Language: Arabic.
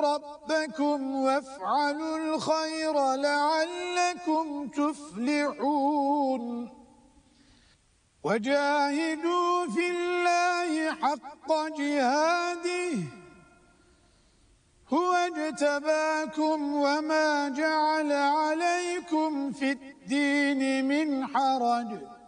ربكم وافعلوا الخير لعلكم تفلحون وجاهدوا في الله حق جهاده هو اجتباكم وما جعل عليكم في الدين من حرج